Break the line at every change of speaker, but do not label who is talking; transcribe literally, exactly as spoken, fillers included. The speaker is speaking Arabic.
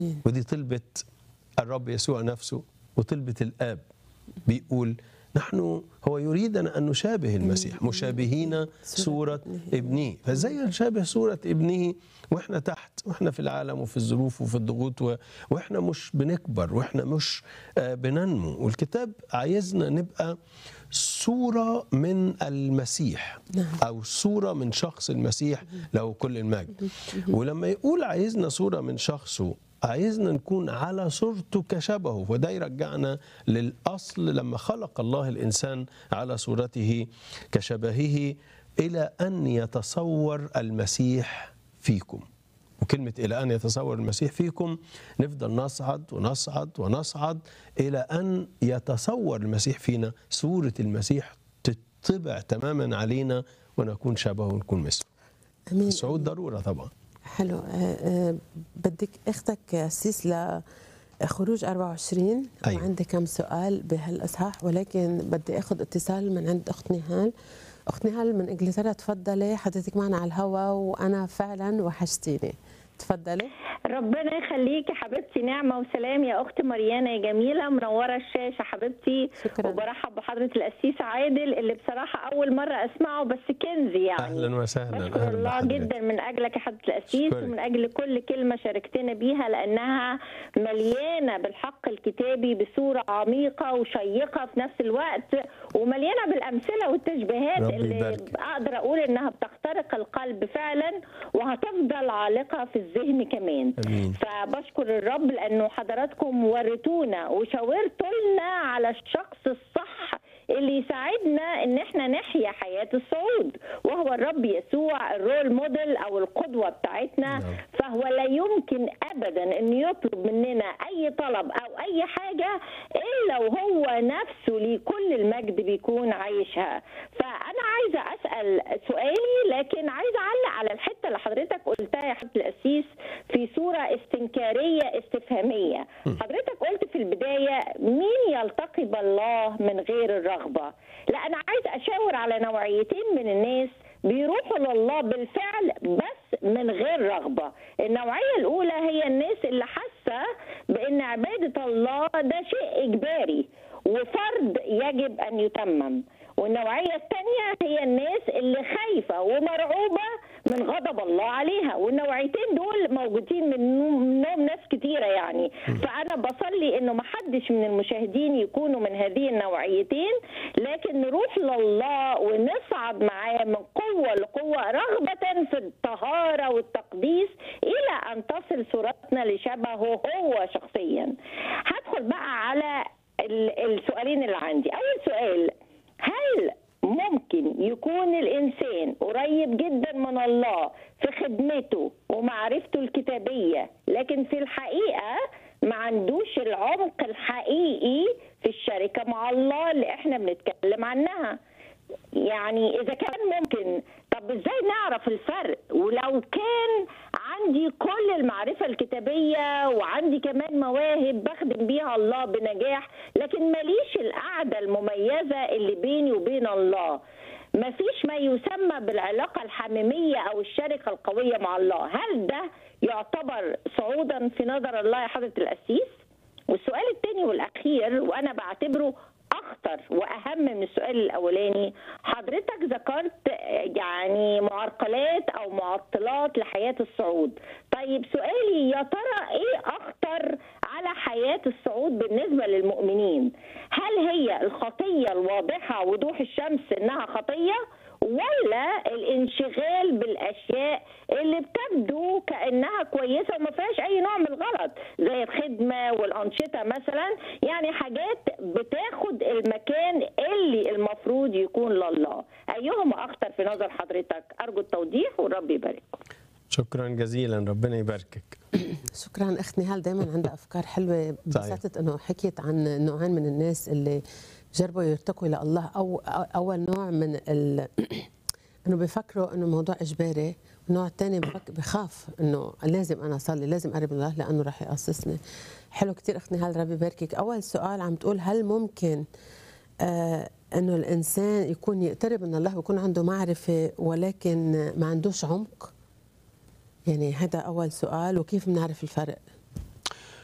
ودي طلبة الرب يسوع نفسه وطلبة الآب. بيقول نحن هو يريدنا أن نشابه المسيح، مشابهين صورة ابنه. فازاي نشابه صورة ابنه وإحنا تحت، وإحنا في العالم وفي الظروف وفي الضغوط، وإحنا مش بنكبر، وإحنا مش بننمو. والكتاب عايزنا نبقى صورة من المسيح أو صورة من شخص المسيح له كل المجد. ولما يقول عايزنا صورة من شخصه، عايزنا نكون على صورته كشبهه. وده يرجعنا للأصل لما خلق الله الإنسان على صورته كشبهه، إلى أن يتصور المسيح فيكم. وكلمة إلى أن يتصور المسيح فيكم نفضل نصعد ونصعد ونصعد إلى أن يتصور المسيح فينا، صورة المسيح تطبع تماما علينا ونكون شبهه ونكون مثله. الصعود ضرورة طبعا.
حلو. أه أه بدك اختك اسيس لخروج أربعة وعشرين.
أيوة.
وعندي كم سؤال بهالاصحاح، ولكن بدي اخذ اتصال من عند اخت نهال. اخت نهال من انجلترا، تفضلي حضرتك معنا على الهواء وانا فعلا وحشتيني. تفضلي.
ربنا يخليكي حبيبتي، نعمه وسلام يا اخت مريانه يا جميله، منوره الشاشه حبيبتي.
شكرا.
وبرحب بحضره القسيس عادل اللي بصراحه اول مره اسمعه، بس كنزي يعني.
اهلا وسهلا.
بشكر الله
بحضرتك.
جدا من اجلك يا حضره القسيس، ومن اجل كل كلمه شاركتنا بيها، لانها مليانه بالحق الكتابي بصوره عميقه وشيقه في نفس الوقت، ومليانه بالامثله والتشبيهات اللي يبارك. اقدر اقول انها بتخترق القلب فعلا، وهتفضل عالقه في الذهن كمان.
أمين.
فبشكر الرب لانه حضراتكم وريتونا وشاورتوا لنا على الشخص الصح اللي يساعدنا ان احنا نحيا حياه الصعود، وهو الرب يسوع الرول موديل او القدوه بتاعتنا.
نعم.
فهو لا يمكن ابدا ان يطلب مننا اي طلب او اي حاجه الا وهو نفسه لكل المجد بيكون عايشها. فانا عايزه اسال سؤالي، لكن عايزه اعلق على الحته اللي حضرتك قلتها يا حضره القسيس في صوره استنكاريه استفهاميه. حضرتك قلت في البدايه مين يلتقي بالله من غير الرغبه؟ لا، انا عايز اشاور على نوعيتين من الناس بيروحوا لله بالفعل بس من غير رغبه. النوعيه الاولى هي الناس اللي حاسه بان عباده الله ده شيء اجباري وفرض يجب ان يتمم. والنوعيه الثانيه هي الناس اللي خايفه ومرعوبه من غضب الله عليها. والنوعيتين دول موجودين منهم ناس كتيره يعني. فانا بصلي انه ما حدش من المشاهدين يكونوا من هذه النوعيتين، لكن نروح لله ونصعد معاه من قوه لقوه، رغبه في الطهاره والتقديس، الى ان تصل صورتنا لشبهه هو شخصيا. هدخل بقى على السؤالين اللي عندي. اول سؤال، هل ممكن يكون الإنسان قريب جدا من الله في خدمته ومعرفته الكتابية، لكن في الحقيقة ما عندوش العمق الحقيقي في الشركة مع الله اللي احنا بنتكلم عنها؟ يعني إذا كان ممكن، طب إزاي نعرف الفرق؟ ولو كان عندي كل المعرفة الكتابية وعندي كمان مواهب بخدم بيها الله بنجاح، لكن ماليش القعدة المميزة اللي بيني وبين الله، مفيش ما يسمى بالعلاقة الحميمية أو الشركة القوية مع الله، هل ده يعتبر صعودا في نظر الله يا حضرة القسيس؟ والسؤال الثاني والأخير، وأنا بعتبره أخطر وأهم من السؤال الأولاني، حضرتك ذكرت يعني معرقلات أو معطلات لحياة الصعود. طيب سؤالي، يا ترى إيه أخطر على حياة الصعود بالنسبة للمؤمنين؟ هل هي الخطية الواضحة وضوح الشمس إنها خطية، ولا الانشغال بالاشياء اللي بتبدو كانها كويسه وما فيهاش اي نوع من الغلط، زي الخدمه والانشطه مثلا، يعني حاجات بتاخد المكان اللي المفروض يكون لله؟ ايهما اخطر في نظر حضرتك؟ ارجو التوضيح والرب يبارككم.
شكرا جزيلا، ربنا يباركك.
شكرا. اخت نهال دائما عندها افكار حلوه. انبسطت انه حكيت عن نوعين من الناس اللي جربوا يرتقوا الى الله. او اول نوع من ال... انه بيفكروا انه الموضوع اجباري، والنوع الثاني بخاف انه لازم انا اصلي، لازم اقرب الله لانه راح يقصصني. حلو كثير اخت نهال، ربي يباركك. اول سؤال عم تقول هل ممكن آه انه الانسان يكون يقترب من الله ويكون عنده معرفه ولكن ما عندوش عمق؟ يعني هذا اول سؤال، وكيف بنعرف الفرق؟